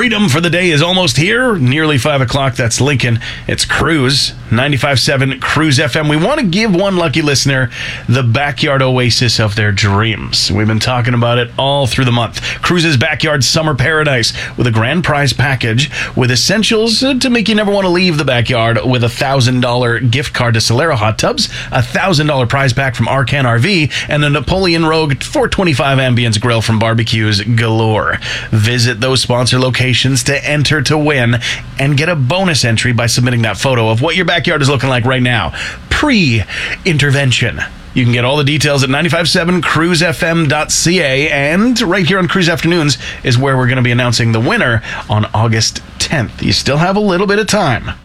Freedom for the day is almost here. Nearly 5 o'clock. That's Lincoln. It's Cruise, 95.7 Cruise FM. We want to give one lucky listener the backyard oasis of their dreams. We've been talking about it all through the month. Cruise's Backyard Summer Paradise with a grand prize package with essentials to make you never want to leave the backyard, with a $1,000 gift card to Solera Hot Tubs, a $1,000 prize pack from Arcan RV, and a Napoleon Rogue 425 Ambience Grill from Barbecues Galore. Visit those sponsor locations to enter to win and get a bonus entry by submitting that photo of what your backyard is looking like right now, pre-intervention. You can get all the details at 957cruisefm.ca, and right here on Cruise Afternoons is where we're going to be announcing the winner on August 10th. You still have a little bit of time.